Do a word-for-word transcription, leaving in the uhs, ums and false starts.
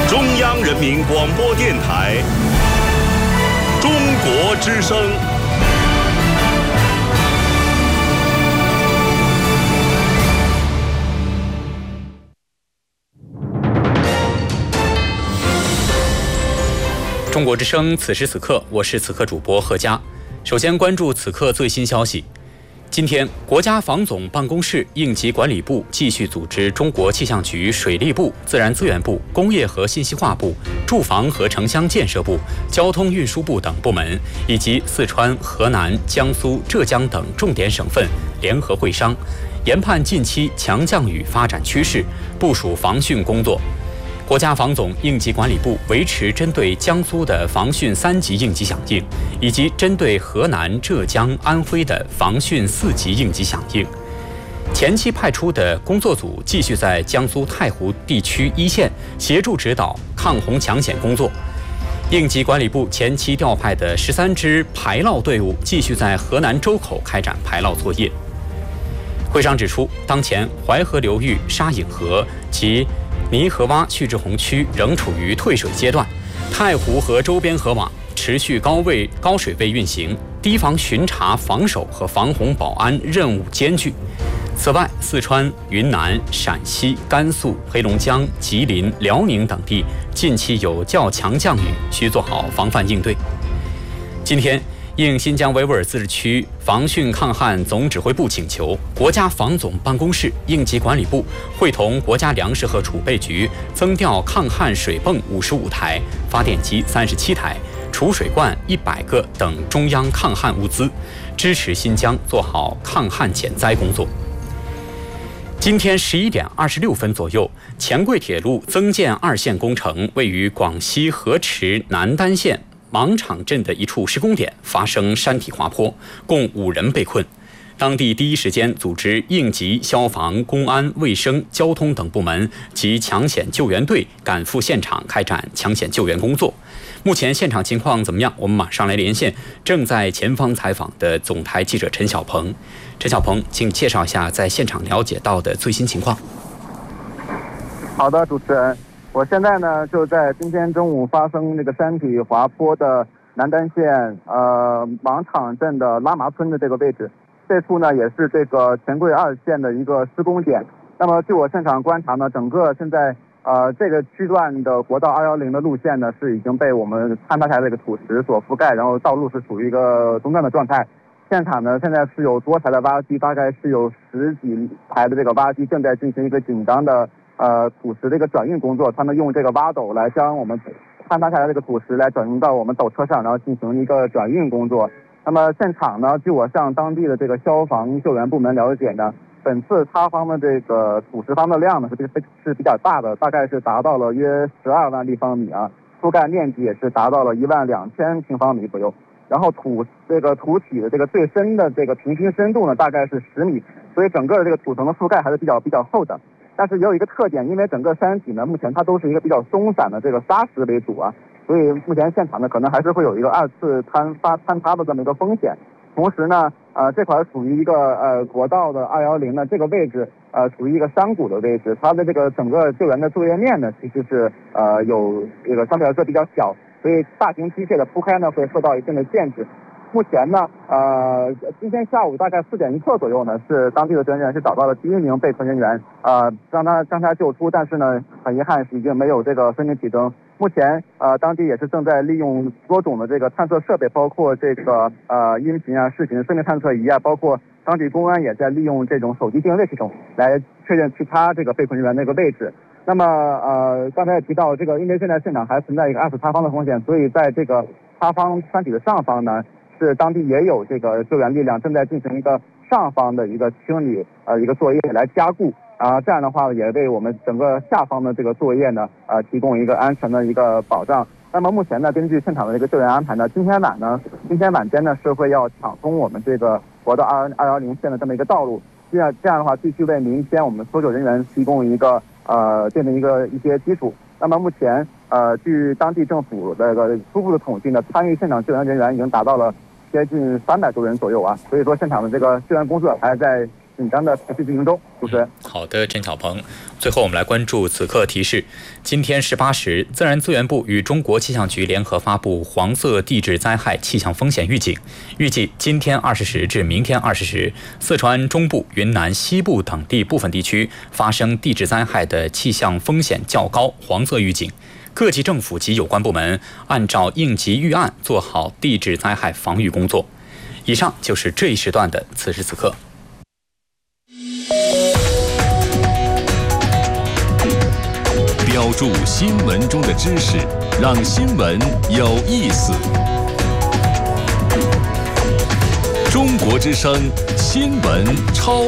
中央人民广播电台中国之声。 中国之声，此时此刻，我是此刻主播贺佳。首先关注此刻最新消息。今天，国家防总办公室、应急管理部继续组织中国气象局、水利部、自然资源部、工业和信息化部、住房和城乡建设部、交通运输部等部门，以及四川、河南、江苏、浙江等重点省份联合会商，研判近期强降雨发展趋势，部署防汛工作。国家防总、应急管理部维持针对江苏的防汛三级应急响应，以及针对河南、浙江、安徽的防汛四级应急响应。前期派出的工作组继续在江苏太湖地区一线协助指导抗洪抢险工作。应急管理部前期调派的十三支排涝队伍继续在河南周口开展排涝作业。会上指出，当前淮河流域沙引河及泥河洼蓄滞洪区仍处于退水阶段，太湖和周边河网持续高位高水位运行，堤防巡查、防守和防洪保安任务艰巨。此外，四川、云南、陕西、甘肃、黑龙江、吉林、辽宁等地近期有较强降雨，需做好防范应对。今天，应新疆维吾尔自治区防汛抗旱总指挥部请求，国家防总办公室、应急管理部会同国家粮食和储备局增调抗旱水泵五十五台、发电机三十七台、储水罐一百个等中央抗旱物资，支持新疆做好抗旱减灾工作。今天十一点二十六分左右，黔桂铁路增建二线工程位于广西河池南丹县芒场镇的一处施工点发生山体滑坡，共五人被困。当地第一时间组织应急、消防、公安、卫生、交通等部门及抢险救援队赶赴现场开展抢险救援工作。目前现场情况怎么样？我们马上来连线正在前方采访的总台记者陈小鹏。陈小鹏，请介绍一下在现场了解到的最新情况。 好的，主持人。我现在呢就在今天中午发生这个山体滑坡的南丹县呃芒场镇的拉麻村的这个位置，这处呢也是这个黔桂二线的一个施工点。那么据我现场观察呢，整个现在呃这个区段的国道二一零的路线呢是已经被我们坍塌下来的这个土石所覆盖，然后道路是处于一个中断的状态。现场呢现在是有多台的挖机，大概是有十几台的这个挖机正在进行一个紧张的呃，土石的一个转运工作，他们用这个挖斗来将我们坍塌下来这个土石来转运到我们斗车上，然后进行一个转运工作。那么现场呢，据我向当地的这个消防救援部门了解呢，本次塌方的这个土石方的量呢是是比较大的，大概是达到了约十二万立方米啊，覆盖面积也是达到了一万两千平方米左右。然后土这个土体的这个最深的这个平均深度呢，大概是十米，所以整个的这个土层的覆盖还是比较比较厚的。但是也有一个特点，因为整个山体呢，目前它都是一个比较松散的这个沙石为主啊，所以目前现场呢可能还是会有一个二次坍发坍塌的这么一个风险。同时呢，呃，这块属于一个呃国道的二一零呢，这个位置呃属于一个山谷的位置，它的这个整个救援的作业面呢，其实是呃有这个相对来说比较小，所以大型机械的铺开呢会受到一定的限制。目前呢，呃，今天下午大概四点一刻左右呢，是当地的救援人员是找到了第一名被困人员，呃，让他将他救出，但是呢，很遗憾是已经没有这个生命体征。目前，呃，当地也是正在利用多种的这个探测设备，包括这个呃音频啊、视频、生命探测仪啊，包括当地公安也在利用这种手机定位系统来确认其他这个被困人员的一个位置。那么，呃，刚才也提到这个，因为现在现场还存在一个二次塌方的风险，所以在这个塌方山体的上方呢，是当地也有这个救援力量正在进行一个上方的一个清理呃一个作业来加固啊，这样的话也为我们整个下方的这个作业呢呃提供一个安全的一个保障。那么目前呢，根据现场的这个救援安排呢，今天晚呢，今天晚间呢是会要抢通我们这个国道二二幺零线的这么一个道路，这样这样的话继续为明天我们搜救人员提供一个呃这么一个一些基础。那么目前呃据当地政府的这个初步的统计呢，参与现场救援人员已经达到了接近三百多人左右啊，所以说现场的这个救援工作还在紧张的持续进行中。主持人， 好的，陈晓鹏。最后我们来关注此刻提示：今天十八时，自然资源部与中国气象局联合发布黄色地质灾害气象风险预警，预计今天二十时至明天二十时，四川中部、云南西部等地部分地区发生地质灾害的气象风险较高，黄色预警。各级政府及有关部门按照应急预案做好地质灾害防御工作。以上就是这一时段的此时此刻。 标注新闻中的知识，让新闻有意思。中国之声新闻超